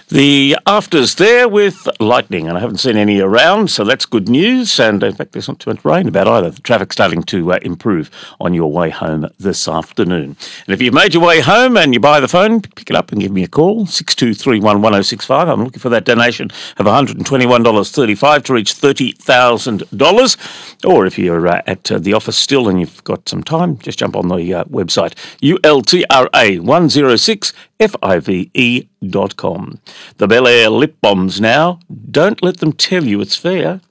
The afters there with lightning, and I haven't seen any around, so that's good news. And in fact, there's not too much rain about either. The traffic's starting to improve on your way home this afternoon. And if you've made your way home and you buy the phone, pick it up and give me a call, 62311065. I'm looking for that donation of $121.35 to reach $30,000. Or if you're at the office still and you've got some time, just jump on the website, ultra106five.com. The Bel Air lip balms now. Don't let them tell you it's fair.